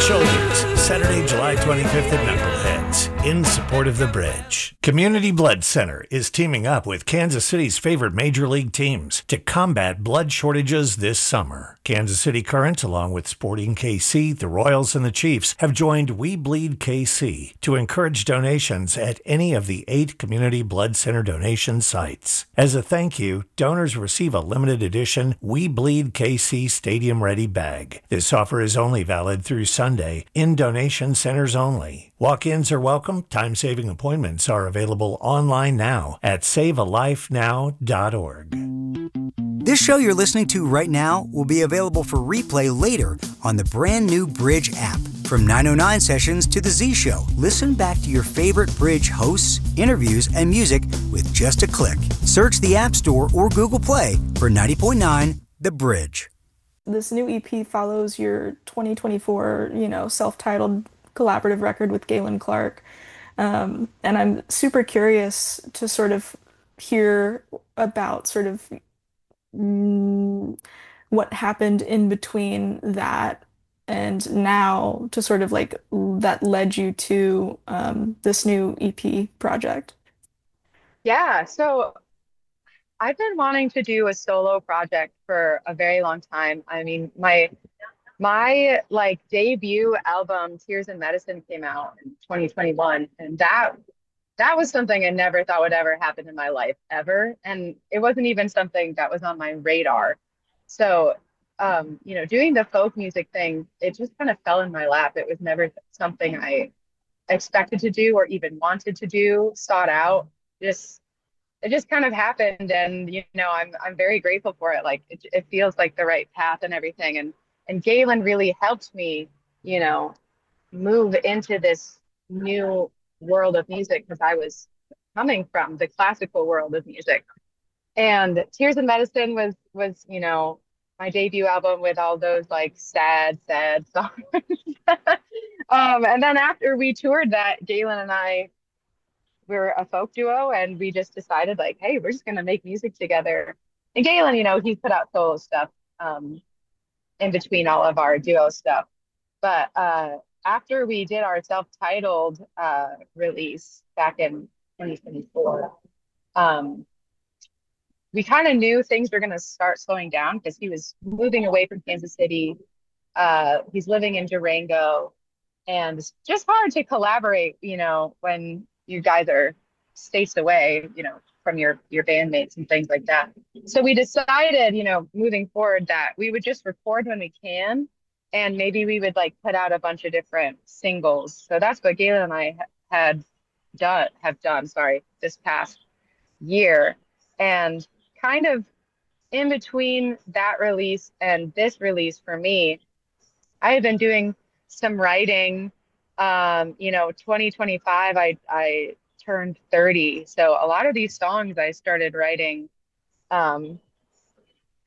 Shoulders, Saturday, July 25th at Knuckleheads, in support of the Bridge. Community Blood Center is teaming up with Kansas City's favorite major league teams to combat blood shortages this summer. Kansas City Current, along with Sporting KC, the Royals, and the Chiefs, have joined We Bleed KC to encourage donations at any of the 8 Community Blood Center donation sites. As a thank you, donors receive a limited edition We Bleed KC Stadium Ready bag. This offer is only valid through Sunday, in donation centers only. Walk-ins are welcome. Time-saving appointments are available online now at savealifenow.org. This show you're listening to right now will be available for replay later on the brand new Bridge app. From 909 Sessions to The Z Show, listen back to your favorite Bridge hosts, interviews, and music with just a click. Search the App Store or Google Play for 90.9 The Bridge. This new EP follows your 2024, self-titled collaborative record with Galen Clark. And I'm super curious to sort of hear about sort of what happened in between that and now to sort of like that led you to this new EP project. Yeah, so I've been wanting to do a solo project for a very long time. I mean, my like debut album, Tears in Medicine, came out in 2021, and that was something I never thought would ever happen in my life ever, and it wasn't even something that was on my radar. So, doing the folk music thing, it just kind of fell in my lap. It was never something I expected to do or even wanted to do, sought out. Just it just kind of happened, and I'm very grateful for it. Like it feels like the right path and everything, and Galen really helped me, move into this new world of music because I was coming from the classical world of music. And Tears in Medicine was my debut album with all those like sad songs. And then after we toured that, Galen and I were a folk duo, and we just decided like, hey, we're just gonna make music together. And Galen, he's put out solo stuff in between all of our duo stuff. But after we did our self-titled release back in 2024, we kind of knew things were going to start slowing down because he was moving away from Kansas City. He's living in Durango, and it's just hard to collaborate, when you guys are states away, from your bandmates and things like that. So we decided, moving forward that we would just record when we can, and maybe we would like put out a bunch of different singles. So that's what Galen and I have done, this past year. And kind of in between that release and this release for me, I have been doing some writing. 2025, I turned 30. So a lot of these songs I started writing